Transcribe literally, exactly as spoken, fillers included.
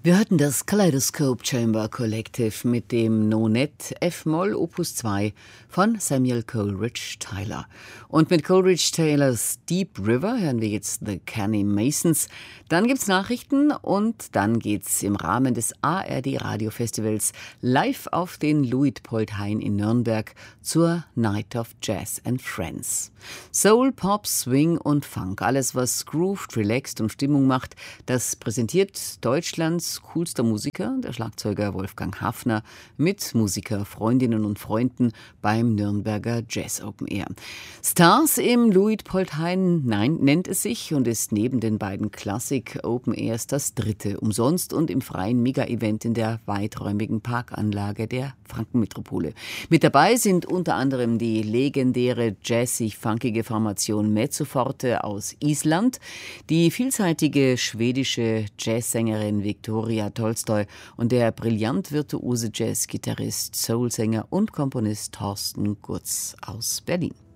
Wir hörten das Kaleidoscope Chamber Collective mit dem Nonet F-Moll Opus zwei von Samuel Coleridge Taylor. Und mit Coleridge Taylors Deep River hören wir jetzt The Canny Masons. Dann gibt's Nachrichten und dann geht's im Rahmen des A R D Radiofestivals live auf den Luitpoldhain in Nürnberg zur Night of Jazz and Friends. Soul, Pop, Swing und Funk, alles was grooved, relaxed und Stimmung macht, das präsentiert Deutschlands coolster Musiker, der Schlagzeuger Wolfgang Hafner, mit Musiker, Freundinnen und Freunden beim Nürnberger Jazz Open Air. Stars im Luitpoldhain, nein, nennt es sich und ist neben den beiden Classic Open Airs das dritte, umsonst und im freien Mega-Event in der weiträumigen Parkanlage der Frankenmetropole. Mit dabei sind unter anderem die legendäre jazzig-funkige Formation Mezzoforte aus Island, die vielseitige schwedische Jazzsängerin Viktoria Tolstoi und der brillant virtuose Jazzgitarrist, Soulsänger und Komponist Thorsten Gurz aus Berlin.